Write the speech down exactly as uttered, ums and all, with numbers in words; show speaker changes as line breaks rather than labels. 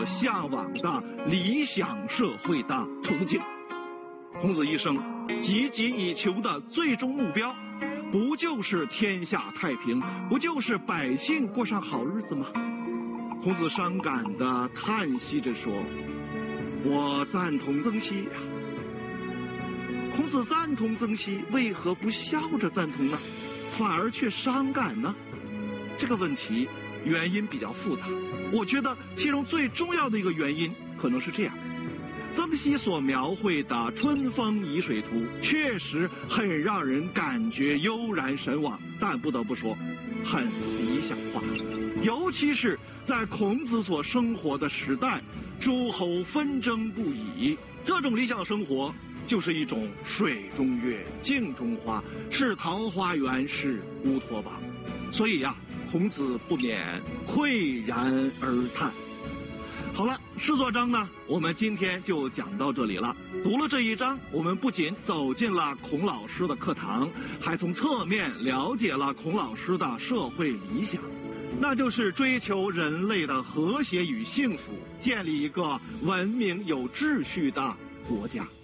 向往的理想社会的憧憬。孔子一生积极以求的最终目标，不就是天下太平，不就是百姓过上好日子吗？孔子伤感地叹息着说：“我赞同曾皙呀。”孔子赞同曾皙，为何不笑着赞同呢？反而却伤感呢？这个问题原因比较复杂，我觉得其中最重要的一个原因可能是这样：曾皙所描绘的春风沂水图确实很让人感觉悠然神往，但不得不说很理想化，尤其是在孔子所生活的时代，诸侯纷争不已，这种理想生活就是一种水中月，镜中花，是桃花源，是乌托邦。所以呀、啊，孔子不免喟然而叹。好了，诗作章呢，我们今天就讲到这里了。读了这一章，我们不仅走进了孔老师的课堂，还从侧面了解了孔老师的社会理想，那就是追求人类的和谐与幸福，建立一个文明有秩序的国家。